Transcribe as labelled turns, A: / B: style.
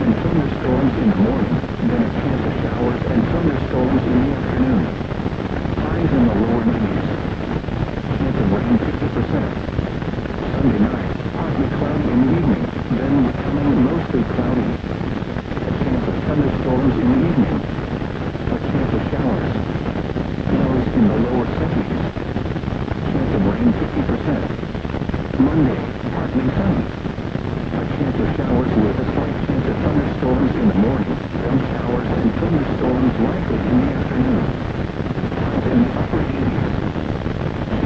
A: and thunderstorms in the morning, then a chance of showers and thunderstorms in the afternoon. Highs in the lower 90s. Chance of rain 50%. Sunday night, partly cloudy in the evening, then becoming mostly cloudy. A chance of thunderstorms in the evening. A chance of showers. Lows in the lower 70s. Chance of rain 50%. Monday, partly sunny. A chance of showers with a slight chance of thunderstorms in the morning, then showers and thunderstorms likely in the afternoon. Highs in the